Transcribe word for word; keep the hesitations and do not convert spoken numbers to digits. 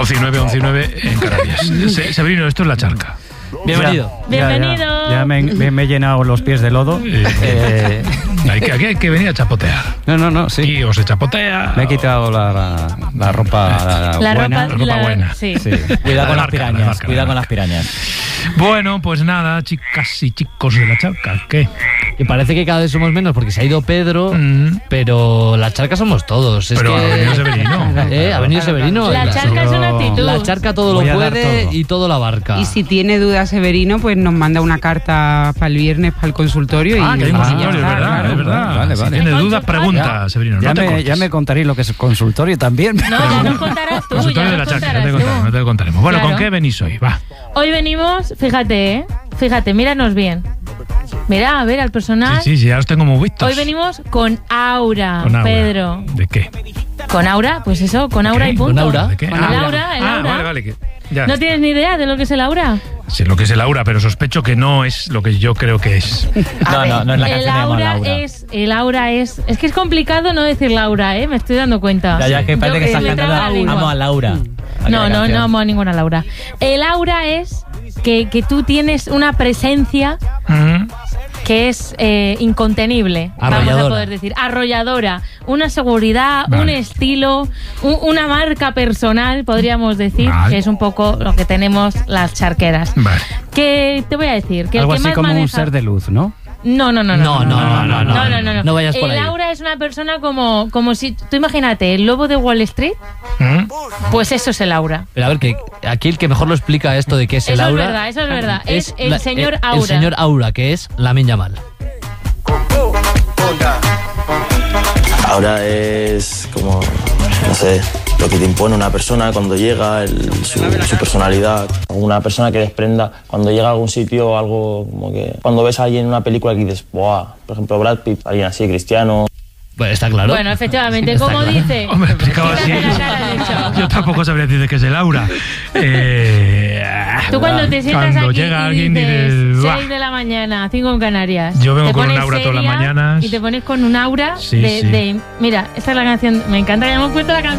doce y nueve, once y nueve en Canarias. Se, Severino, esto es La Charca. Bienvenido. Ya, Bienvenido. Ya, ya me, me, me he llenado los pies de lodo. Eh, Hay que, aquí hay que venir a chapotear. no, no, no, sí. Y o se chapotea. Me he quitado la, la, la ropa la La buena. ropa, ropa buena. Sí. Sí. Cuidado con La las marca, la pirañas, marca, cuidado la con marca. las pirañas. Bueno, pues nada, chicas y chicos de La Charca. ¿Qué? Y parece que cada vez somos menos porque se ha ido Pedro, Mm. pero La Charca somos todos. Es Pero que, ha venido Severino. Eh, ha venido Severino. La charca es una actitud. La Charca todo Voy lo a dar puede todo. y todo lo abarca. Y si tiene dudas Severino, pues nos manda una carta para el viernes para el consultorio. Ah, y que hay un y ya consultorio, es está, verdad, claro. es verdad. Vale, Si vale. tienes dudas, Consultorio. pregunta, Severino. Ya, No te me, cortes. ya me contaréis lo que es consultorio también. No, ya nos contarás tú. Consultorio ya de La nos Charca, ya te contarás contaremos, tú. ya te contaremos. Bueno, ¿con Claro. qué venís hoy? Va. Hoy venimos, fíjate, ¿eh? Fíjate, míranos bien. Mira, a ver al personal. Sí, sí, sí, ya los tengo muy vistos. Hoy venimos con aura, Con aura. Pedro. ¿De qué? Con aura, pues eso, con aura ¿Qué? y punto. Con aura. ¿De qué? Con Ah, el aura, el ah, aura. vale, vale. Que ya ¿No está. tienes ni idea de lo que es el aura? Sé lo que es el aura, pero sospecho que no es lo que yo creo que es. A No, ver, no, no es la el canción de aura, Laura. es el aura es es que es complicado no decir Laura, eh, me estoy dando cuenta. Ya, ya que parece Yo, que eh, estás me cantando traba la lengua. Amo a Laura. No, Aquella no, no canción. amo a ninguna Laura. El aura es que, que tú tienes una presencia Mm. que es eh, incontenible, vamos a Arrolladora. poder decir, arrolladora, una seguridad, Vale. un estilo, un- una marca personal, podríamos decir, Vale. que es un poco lo que tenemos las charqueras. Vale. Que te voy a decir, que Algo el que así más como un maneja... ser de luz, ¿no? No, no, no, No, no. no, no, no, no, no, no. No vayas por el ahí. aura es una persona como, como si... Tú imagínate, el lobo de Wall Street, Mm. pues eso es el aura. Pero a ver, que aquí el que mejor lo explica esto de qué es el Eso es aura. verdad, eso es verdad. Es el señor el- Aura. El señor Aura, que es Lamine Yamal. Ahora es como, no sé, lo que te impone una persona cuando llega, el- su, su personalidad. Una persona que desprenda cuando llega a algún sitio, algo como que... Cuando ves a alguien en una película que dices, ¡buah! Por ejemplo, Brad Pitt, alguien así, Cristiano. Bueno, está claro. Bueno, efectivamente, como dice... Hombre, explicado así. Quítate la cara, de hecho. Yo tampoco sabría decir que es el aura. Eh, Tú cuando te sientas cuando aquí llega y alguien dices dices, "Buah". seis de la mañana, cinco en Canarias. Yo vengo te con un pones aura todas las seria mañanas. Y te pones con un aura Sí, de, sí. de... Mira, esta es la canción... Me encanta que hayamos puesto la canción.